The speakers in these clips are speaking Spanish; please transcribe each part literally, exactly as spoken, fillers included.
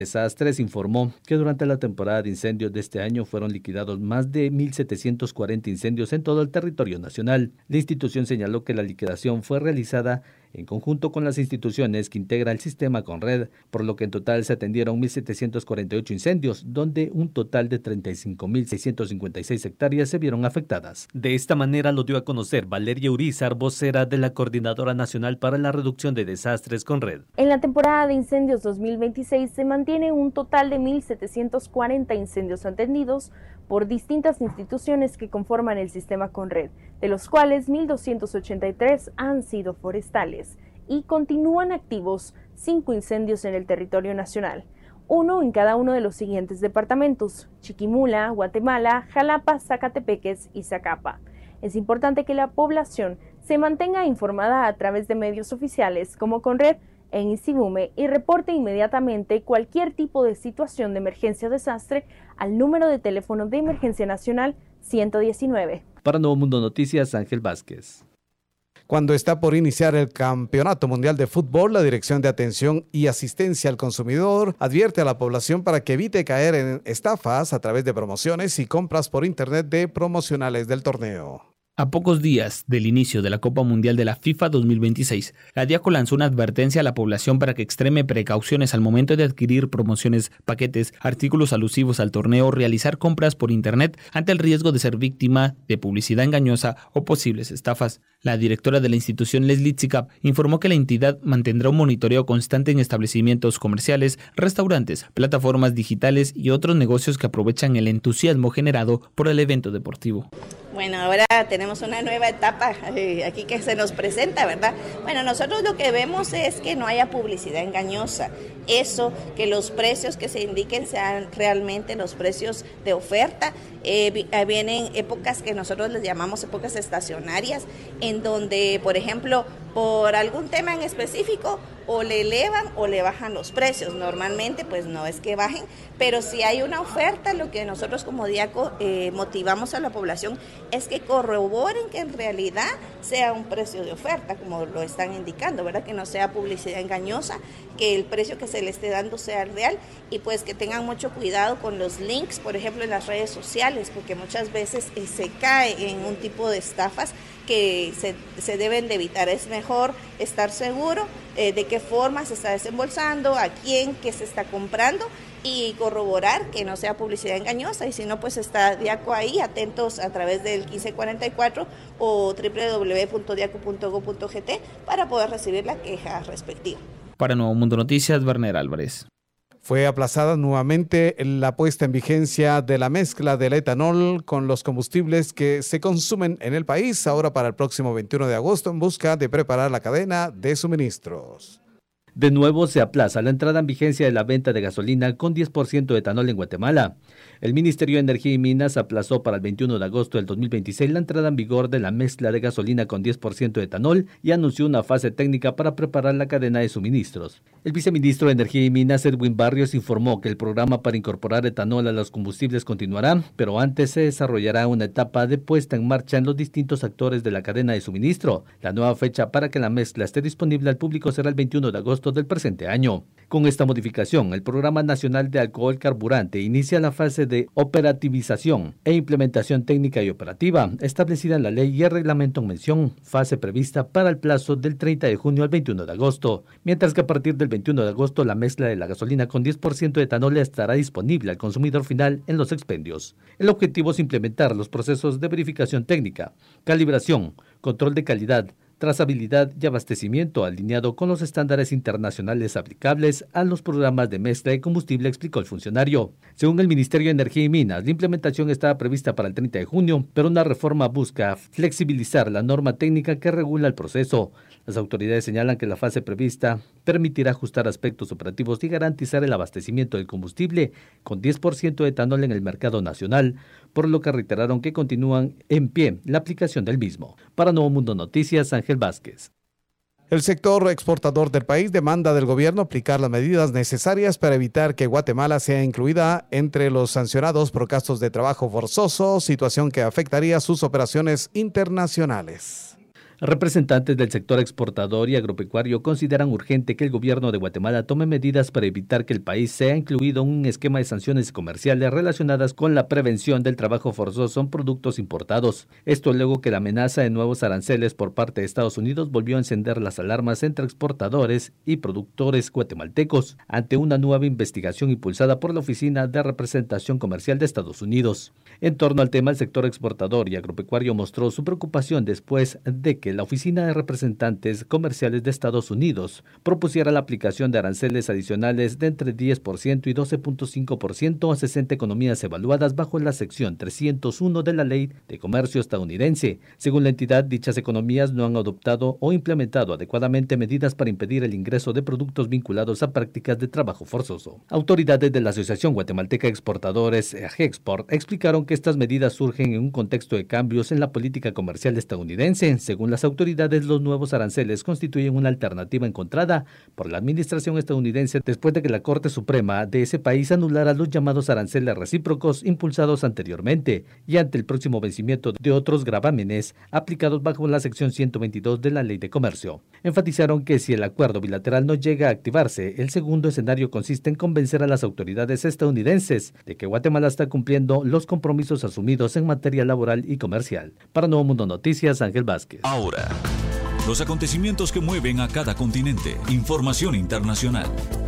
Desastres informó que durante la temporada de incendios de este año fueron liquidados más de mil setecientos cuarenta incendios en todo el territorio nacional. La institución señaló que la liquidación fue realizada en conjunto con las instituciones que integran el sistema Conred, por lo que en total se atendieron mil setecientos cuarenta y ocho incendios, donde un total de treinta y cinco mil seiscientos cincuenta y seis hectáreas se vieron afectadas. De esta manera lo dio a conocer Valeria Urizar, vocera de la Coordinadora Nacional para la Reducción de Desastres Conred. En la temporada de incendios dos mil veintiséis se mantiene un total de mil setecientos cuarenta incendios atendidos por distintas instituciones que conforman el sistema Conred, de los cuales mil doscientos ochenta y tres han sido forestales y continúan activos cinco incendios en el territorio nacional, uno en cada uno de los siguientes departamentos: Chiquimula, Guatemala, Jalapa, Zacatepeques y Zacapa. Es importante que la población se mantenga informada a través de medios oficiales como Conred en INSIBUME y reporte inmediatamente cualquier tipo de situación de emergencia o desastre al número de teléfono de emergencia nacional ciento diecinueve. Para Nuevo Mundo Noticias, Ángel Vázquez. Cuando está por iniciar el Campeonato Mundial de Fútbol, la Dirección de Atención y Asistencia al Consumidor advierte a la población para que evite caer en estafas a través de promociones y compras por internet de promocionales del torneo. A pocos días del inicio de la Copa Mundial de la FIFA dos mil veintiséis, la DIACO lanzó una advertencia a la población para que extreme precauciones al momento de adquirir promociones, paquetes, artículos alusivos al torneo o realizar compras por internet ante el riesgo de ser víctima de publicidad engañosa o posibles estafas. La directora de la institución, Leslie Tsikap, informó que la entidad mantendrá un monitoreo constante en establecimientos comerciales, restaurantes, plataformas digitales y otros negocios que aprovechan el entusiasmo generado por el evento deportivo. Bueno, ahora tenemos una nueva etapa eh, aquí que se nos presenta, ¿verdad? Bueno, nosotros lo que vemos es que no haya publicidad engañosa. Eso, que los precios que se indiquen sean realmente los precios de oferta. Eh, vienen épocas que nosotros les llamamos épocas estacionarias, en donde, por ejemplo, por algún tema en específico, o le elevan o le bajan los precios. Normalmente, pues no es que bajen, pero si hay una oferta, lo que nosotros como DIACO eh, motivamos a la población es que corroboren que en realidad sea un precio de oferta, como lo están indicando, ¿verdad? Que no sea publicidad engañosa, que el precio que se le esté dando sea real y pues que tengan mucho cuidado con los links, por ejemplo, en las redes sociales, porque muchas veces eh, se cae en un tipo de estafas que se, se deben de evitar. Es mejor estar seguro eh, de qué forma se está desembolsando, a quién, qué se está comprando y corroborar que no sea publicidad engañosa, y si no, pues está DIACO ahí, atentos a través del quince cuarenta y cuatro o doble u doble u doble u punto diaco punto gob punto gt para poder recibir la queja respectiva. Para Nuevo Mundo Noticias, Werner Álvarez. Fue aplazada nuevamente la puesta en vigencia de la mezcla del etanol con los combustibles que se consumen en el país, ahora para el próximo veintiuno de agosto, en busca de preparar la cadena de suministros. De nuevo se aplaza la entrada en vigencia de la venta de gasolina con diez por ciento de etanol en Guatemala. El Ministerio de Energía y Minas aplazó para el veintiuno de agosto del dos mil veintiséis la entrada en vigor de la mezcla de gasolina con diez por ciento de etanol y anunció una fase técnica para preparar la cadena de suministros. El viceministro de Energía y Minas, Edwin Barrios, informó que el programa para incorporar etanol a los combustibles continuará, pero antes se desarrollará una etapa de puesta en marcha en los distintos actores de la cadena de suministro. La nueva fecha para que la mezcla esté disponible al público será el veintiuno de agosto del presente año. Con esta modificación, el Programa Nacional de Alcohol Carburante inicia la fase de operativización e implementación técnica y operativa establecida en la ley y el reglamento en mención, fase prevista para el plazo del treinta de junio al veintiuno de agosto, mientras que a partir del veintiuno de agosto la mezcla de la gasolina con diez por ciento de etanol estará disponible al consumidor final en los expendios. El objetivo es implementar los procesos de verificación técnica, calibración, control de calidad, trazabilidad y abastecimiento alineado con los estándares internacionales aplicables a los programas de mezcla de combustible, explicó el funcionario. Según el Ministerio de Energía y Minas, la implementación estaba prevista para el treinta de junio, pero una reforma busca flexibilizar la norma técnica que regula el proceso. Las autoridades señalan que la fase prevista permitirá ajustar aspectos operativos y garantizar el abastecimiento del combustible con diez por ciento de etanol en el mercado nacional, por lo que reiteraron que continúan en pie la aplicación del mismo. Para Nuevo Mundo Noticias, Ángel Vázquez. El sector exportador del país demanda del gobierno aplicar las medidas necesarias para evitar que Guatemala sea incluida entre los sancionados por casos de trabajo forzoso, situación que afectaría sus operaciones internacionales. Representantes del sector exportador y agropecuario consideran urgente que el gobierno de Guatemala tome medidas para evitar que el país sea incluido en un esquema de sanciones comerciales relacionadas con la prevención del trabajo forzoso en productos importados. Esto luego que la amenaza de nuevos aranceles por parte de Estados Unidos volvió a encender las alarmas entre exportadores y productores guatemaltecos ante una nueva investigación impulsada por la Oficina de Representación Comercial de Estados Unidos. En torno al tema, el sector exportador y agropecuario mostró su preocupación después de que la Oficina de Representantes Comerciales de Estados Unidos propusiera la aplicación de aranceles adicionales de entre diez por ciento y doce punto cinco por ciento a sesenta economías evaluadas bajo la sección trescientos uno de la Ley de Comercio estadounidense. Según la entidad, dichas economías no han adoptado o implementado adecuadamente medidas para impedir el ingreso de productos vinculados a prácticas de trabajo forzoso. Autoridades de la Asociación Guatemalteca de Exportadores, AGEXPORT, explicaron que estas medidas surgen en un contexto de cambios en la política comercial estadounidense. Según las autoridades, los nuevos aranceles constituyen una alternativa encontrada por la administración estadounidense después de que la Corte Suprema de ese país anulara los llamados aranceles recíprocos impulsados anteriormente y ante el próximo vencimiento de otros gravámenes aplicados bajo la sección ciento veintidós de la Ley de Comercio. Enfatizaron que si el acuerdo bilateral no llega a activarse, el segundo escenario consiste en convencer a las autoridades estadounidenses de que Guatemala está cumpliendo los compromisos asumidos en materia laboral y comercial. Para Nuevo Mundo Noticias, Ángel Vázquez. Ahora, los acontecimientos que mueven a cada continente. Información internacional.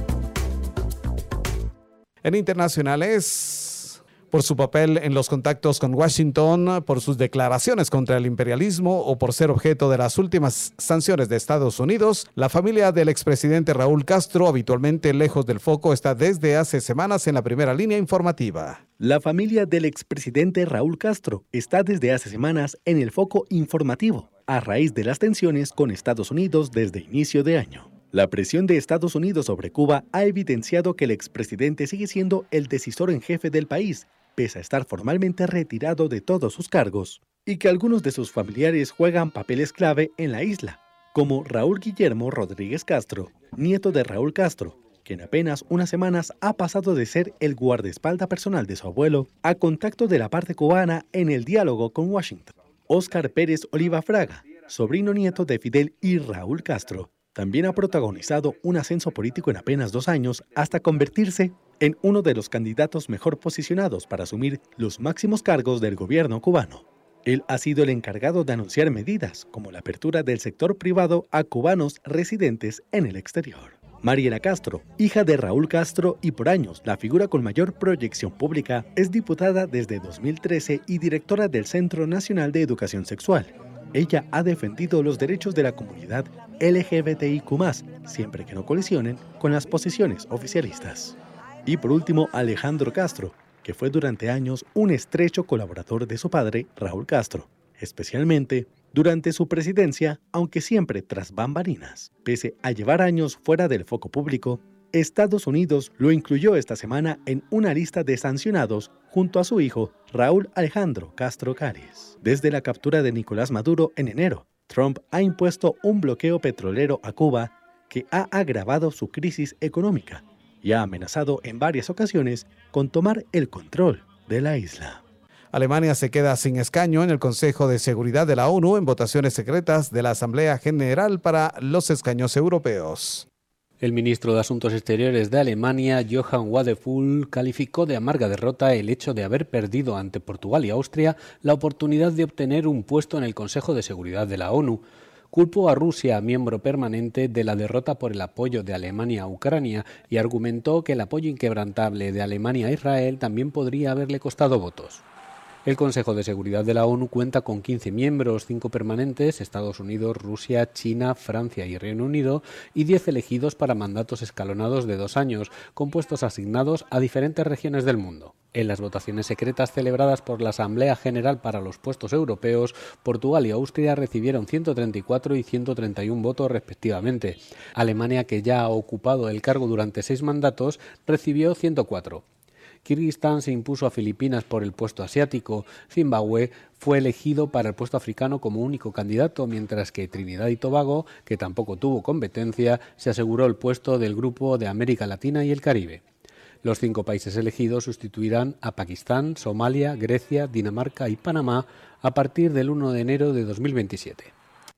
En internacionales, por su papel en los contactos con Washington, por sus declaraciones contra el imperialismo o por ser objeto de las últimas sanciones de Estados Unidos, la familia del expresidente Raúl Castro, habitualmente lejos del foco, está desde hace semanas en la primera línea informativa. La familia del expresidente Raúl Castro está desde hace semanas en el foco informativo, a raíz de las tensiones con Estados Unidos desde inicio de año. La presión de Estados Unidos sobre Cuba ha evidenciado que el expresidente sigue siendo el decisor en jefe del país, pese a estar formalmente retirado de todos sus cargos, y que algunos de sus familiares juegan papeles clave en la isla, como Raúl Guillermo Rodríguez Castro, nieto de Raúl Castro, que en apenas unas semanas ha pasado de ser el guardaespaldas personal de su abuelo a contacto de la parte cubana en el diálogo con Washington. Óscar Pérez Oliva Fraga, sobrino nieto de Fidel y Raúl Castro, también ha protagonizado un ascenso político en apenas dos años hasta convertirse en uno de los candidatos mejor posicionados para asumir los máximos cargos del gobierno cubano. Él ha sido el encargado de anunciar medidas como la apertura del sector privado a cubanos residentes en el exterior. Mariela Castro, hija de Raúl Castro y por años la figura con mayor proyección pública, es diputada desde dos mil trece y directora del Centro Nacional de Educación Sexual. Ella ha defendido los derechos de la comunidad L G B T I Q más, siempre que no colisionen con las posiciones oficialistas. Y por último, Alejandro Castro, que fue durante años un estrecho colaborador de su padre, Raúl Castro, especialmente durante su presidencia, aunque siempre tras bambalinas. Pese a llevar años fuera del foco público, Estados Unidos lo incluyó esta semana en una lista de sancionados junto a su hijo, Raúl Alejandro Castro Caris. Desde la captura de Nicolás Maduro en enero, Trump ha impuesto un bloqueo petrolero a Cuba que ha agravado su crisis económica y ha amenazado en varias ocasiones con tomar el control de la isla. Alemania se queda sin escaño en el Consejo de Seguridad de la ONU en votaciones secretas de la Asamblea General para los escaños europeos. El ministro de Asuntos Exteriores de Alemania, Johann Wadephul, calificó de amarga derrota el hecho de haber perdido ante Portugal y Austria la oportunidad de obtener un puesto en el Consejo de Seguridad de la ONU. Culpó a Rusia, miembro permanente, de la derrota por el apoyo de Alemania a Ucrania y argumentó que el apoyo inquebrantable de Alemania a Israel también podría haberle costado votos. El Consejo de Seguridad de la ONU cuenta con quince miembros, cinco permanentes, Estados Unidos, Rusia, China, Francia y Reino Unido, y diez elegidos para mandatos escalonados de dos años, con puestos asignados a diferentes regiones del mundo. En las votaciones secretas celebradas por la Asamblea General para los puestos europeos, Portugal y Austria recibieron ciento treinta y cuatro y ciento treinta y uno votos respectivamente. Alemania, que ya ha ocupado el cargo durante seis mandatos, recibió ciento cuatro. Kirguistán se impuso a Filipinas por el puesto asiático. Zimbabue fue elegido para el puesto africano como único candidato, mientras que Trinidad y Tobago, que tampoco tuvo competencia, se aseguró el puesto del grupo de América Latina y el Caribe. Los cinco países elegidos sustituirán a Pakistán, Somalia, Grecia, Dinamarca y Panamá a partir del primero de enero de dos mil veintisiete.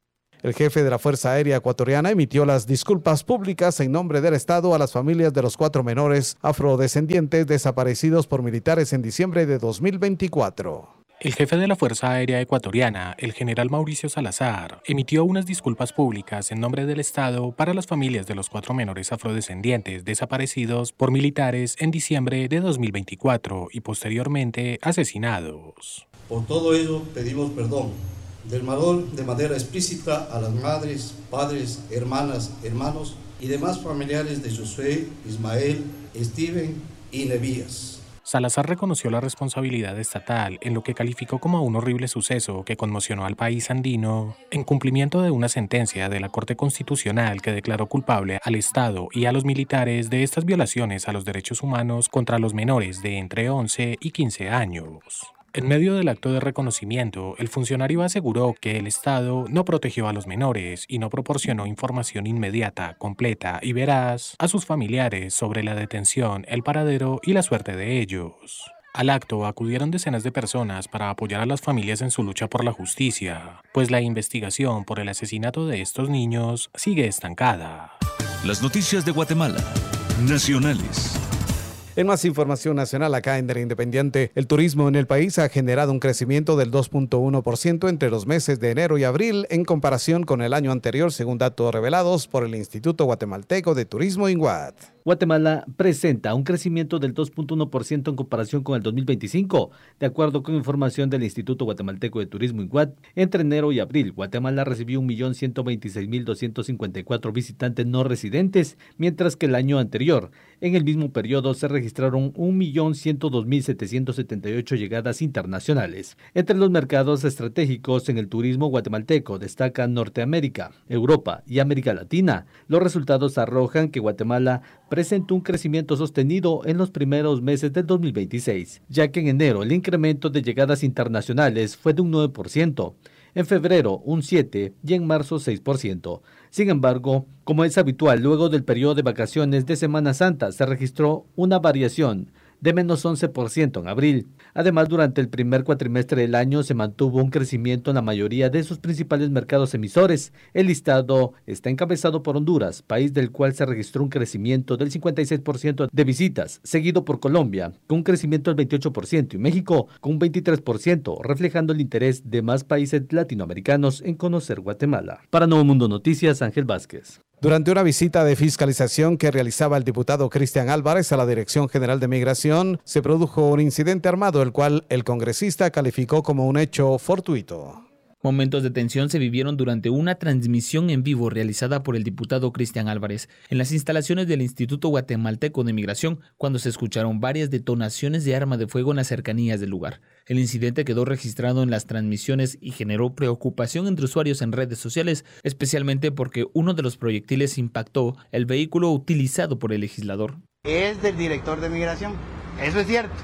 El jefe de la Fuerza Aérea Ecuatoriana emitió las disculpas públicas en nombre del Estado a las familias de los cuatro menores afrodescendientes desaparecidos por militares en diciembre de dos mil veinticuatro. El jefe de la Fuerza Aérea Ecuatoriana, el general Mauricio Salazar, emitió unas disculpas públicas en nombre del Estado para las familias de los cuatro menores afrodescendientes desaparecidos por militares en diciembre de dos mil veinticuatro y posteriormente asesinados. Por todo ello pedimos perdón del mayor de manera explícita a las madres, padres, hermanas, hermanos y demás familiares de Josué, Ismael, Steven y Nebías. Salazar reconoció la responsabilidad estatal en lo que calificó como un horrible suceso que conmocionó al país andino, en cumplimiento de una sentencia de la Corte Constitucional que declaró culpable al Estado y a los militares de estas violaciones a los derechos humanos contra los menores de entre once y quince años. En medio del acto de reconocimiento, el funcionario aseguró que el Estado no protegió a los menores y no proporcionó información inmediata, completa y veraz a sus familiares sobre la detención, el paradero y la suerte de ellos. Al acto acudieron decenas de personas para apoyar a las familias en su lucha por la justicia, pues la investigación por el asesinato de estos niños sigue estancada. Las noticias de Guatemala, nacionales. En más información nacional acá en El Independiente, el turismo en el país ha generado un crecimiento del dos punto uno por ciento entre los meses de enero y abril en comparación con el año anterior, según datos revelados por el Instituto Guatemalteco de Turismo INGUAT. Guatemala presenta un crecimiento del dos punto uno por ciento en comparación con el dos mil veinticinco. De acuerdo con información del Instituto Guatemalteco de Turismo INGUAT, entre enero y abril, Guatemala recibió un millón ciento veintiséis mil doscientos cincuenta y cuatro visitantes no residentes, mientras que el año anterior, en el mismo periodo, se registraron un millón ciento dos mil setecientos setenta y ocho llegadas internacionales. Entre los mercados estratégicos en el turismo guatemalteco destacan Norteamérica, Europa y América Latina. Los resultados arrojan que Guatemala presentó un crecimiento sostenido en los primeros meses del dos mil veintiséis, ya que en enero el incremento de llegadas internacionales fue de un nueve por ciento, en febrero un siete por ciento y en marzo seis por ciento. Sin embargo, como es habitual, luego del periodo de vacaciones de Semana Santa se registró una variación de menos once por ciento en abril. Además, durante el primer cuatrimestre del año se mantuvo un crecimiento en la mayoría de sus principales mercados emisores. El listado está encabezado por Honduras, país del cual se registró un crecimiento del cincuenta y seis por ciento de visitas, seguido por Colombia, con un crecimiento del veintiocho por ciento, y México, con un veintitrés por ciento, reflejando el interés de más países latinoamericanos en conocer Guatemala. Para Nuevo Mundo Noticias, Ángel Vázquez. Durante una visita de fiscalización que realizaba el diputado Cristian Álvarez a la Dirección General de Migración, se produjo un incidente armado, el cual el congresista calificó como un hecho fortuito. Momentos de tensión se vivieron durante una transmisión en vivo realizada por el diputado Cristian Álvarez en las instalaciones del Instituto Guatemalteco de Migración, cuando se escucharon varias detonaciones de arma de fuego en las cercanías del lugar. El incidente quedó registrado en las transmisiones y generó preocupación entre usuarios en redes sociales, especialmente porque uno de los proyectiles impactó el vehículo utilizado por el legislador. Es del director de Migración, eso es cierto.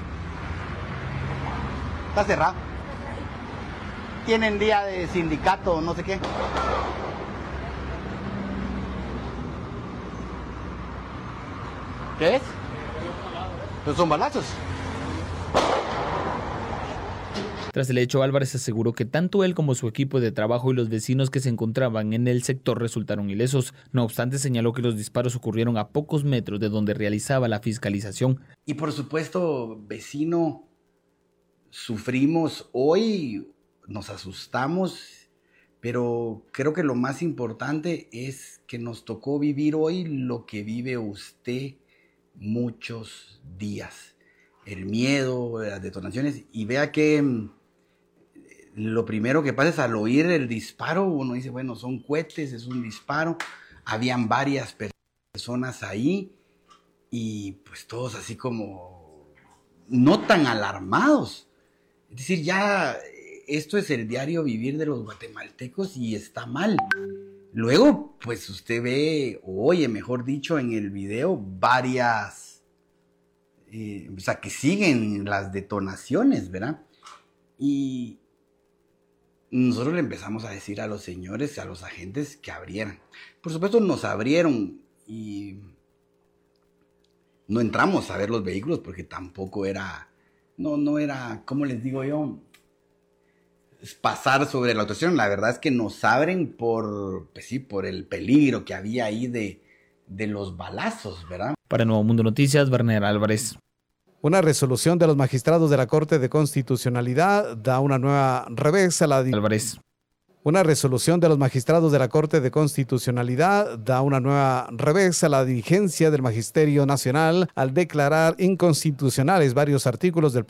Está cerrado. Tienen día de sindicato o no sé qué. ¿Qué es? Pues son balazos. Tras el hecho, Álvarez aseguró que tanto él como su equipo de trabajo y los vecinos que se encontraban en el sector resultaron ilesos. No obstante, señaló que los disparos ocurrieron a pocos metros de donde realizaba la fiscalización. Y por supuesto, vecino, sufrimos hoy, nos asustamos, pero creo que lo más importante es que nos tocó vivir hoy lo que vive usted muchos días. El miedo, las detonaciones, y vea que lo primero que pasa es al oír el disparo, uno dice, bueno, son cohetes, es un disparo. Habían varias personas ahí y pues todos así como no tan alarmados. Es decir, ya esto es el diario vivir de los guatemaltecos y está mal. Luego, pues usted ve, o oye, mejor dicho, en el video, varias, eh, o sea, que siguen las detonaciones, ¿verdad? Y nosotros le empezamos a decir a los señores, a los agentes, que abrieran. Por supuesto, nos abrieron y no entramos a ver los vehículos porque tampoco era, no, no era, ¿cómo les digo yo? pasar sobre la actuación. La verdad es que nos abren por, pues sí, por el peligro que había ahí de, de los balazos, ¿verdad? Para Nuevo Mundo Noticias, Werner Álvarez. Una resolución de los magistrados de la Corte de Constitucionalidad da una nueva revés a la... Álvarez. Una resolución de los magistrados de la Corte de Constitucionalidad da una nueva revés a la dirigencia del Magisterio Nacional al declarar inconstitucionales varios artículos del